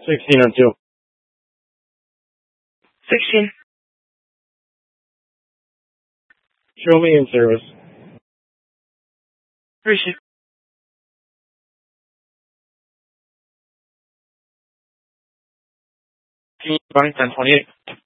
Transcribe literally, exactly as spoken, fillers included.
sixteen oh two. sixteen. Show me in service. Received. Bounty ten twenty-eight.